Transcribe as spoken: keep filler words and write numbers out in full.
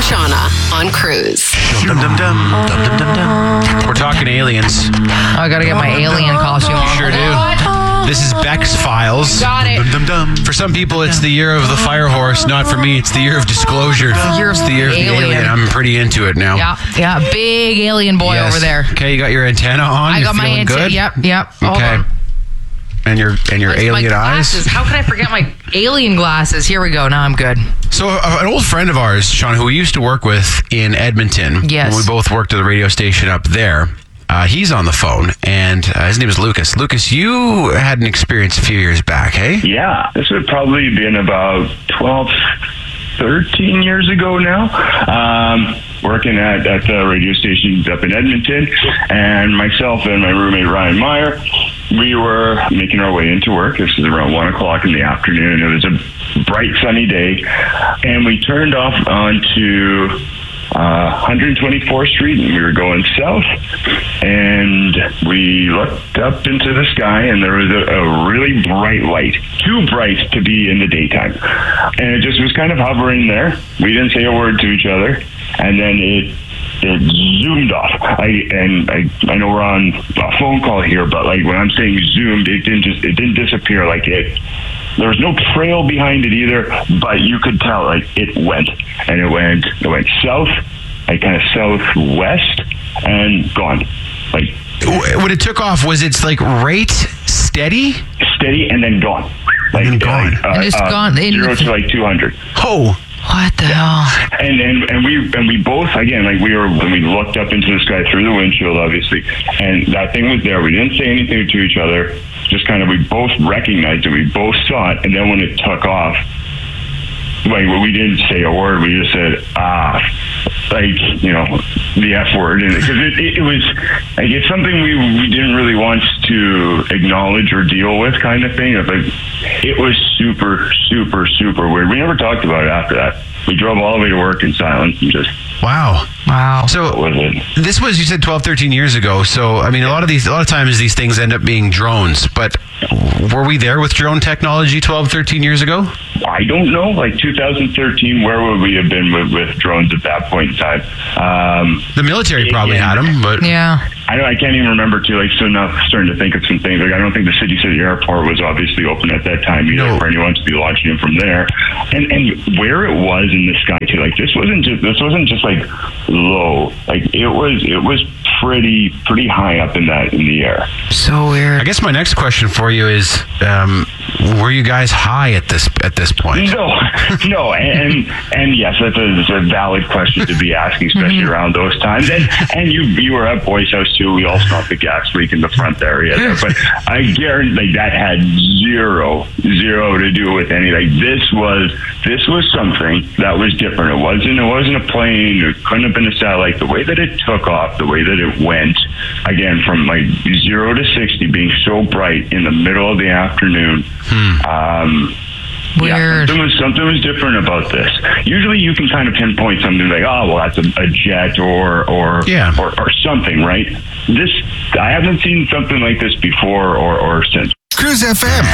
Shauna on Cruise. Dum, dum, dum, dum, dum, dum, dum. We're talking aliens. Oh, I gotta get my alien costume. You sure do. This is Beck's Files. Got it. Dum, dum, dum. For some people, it's the year of the fire horse. Not for me. It's the year of disclosure. Year of it's the year of the alien. alien. I'm pretty into it now. Yeah, yeah, big alien boy Yes. over there. Okay, you got your antenna on. I You're got my feeling antenna. good? Yep, yep. Hold Okay. on. And your and your It's alien my eyes. glasses. How could I forget my alien glasses? Here we go. Now I'm good. So uh, an old friend of ours, Sean, who we used to work with in Edmonton. Yes. When we both worked at the radio station up there. Uh, he's on the phone, and uh, his name is Lucas. Lucas, you had an experience a few years back, hey? Yeah, this would probably been about twelve, thirteen years ago now. Um, working at, at the radio station up in Edmonton, and myself and my roommate Ryan Meyer, we were making our way into work. This is around one o'clock in the afternoon. It was a bright sunny day, and we turned off onto Uh, one hundred twenty-fourth Street, and we were going south, and we looked up into the sky, and there was a, a really bright light, too bright to be in the daytime, and it just was kind of hovering there. We didn't say a word to each other, and then it it zoomed off. I and I I know we're on a phone call here, but like when I'm saying zoomed, it didn't just it didn't disappear. Like it. There was no trail behind it either, but you could tell like it went, and it went, it went south, like kind of southwest, and gone. Like When it took off, was it like right steady? steady and then gone. Like And then gone. like, uh, And just uh, gone in zero the- to like two hundred. Oh, What the hell? And and and we and we both again like we were when we looked up into the sky through the windshield, obviously, and that thing was there. We didn't say anything to each other. Just kind of we both recognized it. We both saw it, and then when it took off, like we didn't say a word. We just said ah, like you know the F word, and because it, it, it was like it's something we we didn't really want to acknowledge or deal with, kind of thing. It was, it was super super super weird. We never talked about it after that. We drove all the way to work in silence and just wow. Wow. So what was it? this was, you said twelve, thirteen years ago. So, I mean, a lot of these, a lot of times these things end up being drones, but were we there with drone technology twelve, thirteen years ago? I don't know. Like two thousand thirteen, where would we have been with, with drones at that point in time? Um, The military probably Yeah. had them, but Yeah. I don't, I can't even remember too. Like, so now starting to think of some things. Like, I don't think the City City Airport was obviously open at that time either No. for anyone to be launching it from there. And and where it was in the sky too. Like, this wasn't just this wasn't just like low. Like, it was it was pretty pretty high up in that in the air. So weird. I guess my next question for you is, um, were you guys high at this at this point? No, no, and and yes, that's a, that's a valid question to be asking, especially Mm-hmm. around those times. And and you you were at Boy's house too. We all stopped the gas leak in the front area there, but I guarantee like that had zero zero to do with any. Like this was this was something that was different. It wasn't it wasn't a plane. It couldn't have been a satellite. The way that it took off, the way that it went, again from like zero to sixty, being so bright in the middle of the afternoon. Um, Yeah, Weird. something was something was different about this. Usually, you can kind of pinpoint something like, oh, well, that's a, a jet or or, Yeah. or or something, right? This I haven't seen something like this before or or since. Cruise F M.